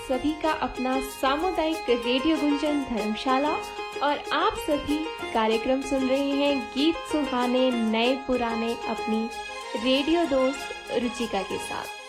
सभी का अपना सामुदायिक रेडियो गुंजन धर्मशाला और आप सभी कार्यक्रम सुन रहे हैं गीत सुहाने नए पुराने अपनी रेडियो दोस्त रुचिका के साथ।